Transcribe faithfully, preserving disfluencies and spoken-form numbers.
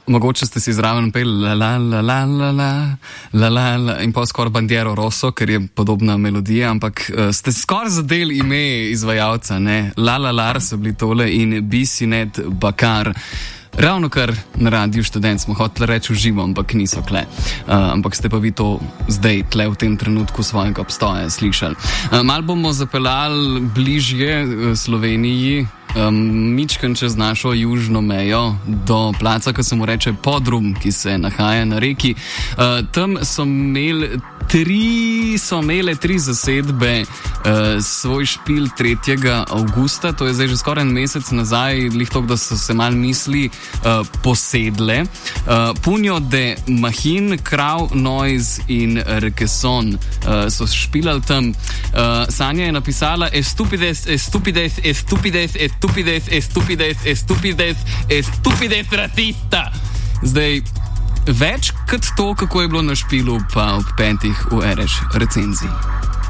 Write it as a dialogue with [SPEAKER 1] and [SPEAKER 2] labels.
[SPEAKER 1] Mogoče ste si zraven peli la la la la la la la la la in pa skoraj Bandiero Rosso, ker je podobna melodija, ampak uh, ste skoraj zadeli ime izvajalca, ne? La la lar so bili tole in Bisinet Bakar. Ravno kar na Radiu Študent smo hoteli reči v živo, ampak niso kle. Uh, ampak ste pa vi to zdaj, tle v tem trenutku svojega obstoja slišali. Uh, mal bomo zapeljali bližje uh, Sloveniji, Um, mičken čez našo južno mejo do placa, ki se mu reče Podrum, ki se nahaja na reki. Uh, tam so imeli tri, so imele tri zasedbe uh, svoj špil tretjega avgusta, to je zdaj že skoraj en mesec nazaj, lih tok, da so se mal misli uh, posedle. Uh, Punjo de Mahin, Krav, Noise in Rekeson uh, so špilali tam. Uh, Sanja je napisala Estupides, estupides, estupides, estupides, estupides, estupides, estupides, estupides racista. Zdaj, več kot to, kako je bilo na špilu, pa ob petih v Ereš recenziji.